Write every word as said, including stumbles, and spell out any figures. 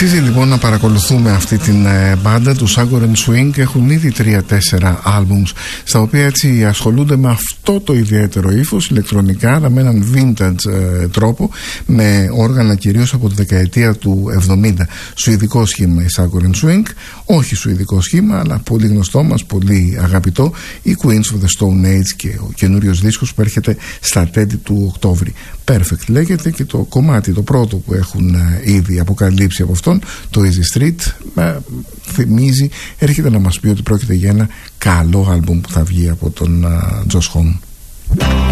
Αξίζει λοιπόν να παρακολουθούμε αυτή την ε, μπάντα του Sugar and Swing. Έχουν ήδη τρία-τέσσερα άλμπουμς στα οποία έτσι ασχολούνται με αυτό το ιδιαίτερο ύφος, ηλεκτρονικά, αλλά με έναν vintage ε, τρόπο, με όργανα κυρίως από τη δεκαετία του εβδομήντα. Σουηδικό σχήμα η Sugar and Swing, όχι σουηδικό σχήμα, αλλά πολύ γνωστό μας, πολύ αγαπητό, η Queens of the Stone Age και ο καινούριος δίσκος που έρχεται στα τέλη του Οκτώβρη. Perfect λέγεται, και το κομμάτι το πρώτο που έχουν ε, ήδη αποκαλύψει από αυτόν, το Easy Street, ε, θυμίζει, έρχεται να μας πει ότι πρόκειται για ένα καλό άλμπουμ που θα βγει από τον uh, Josh Homme.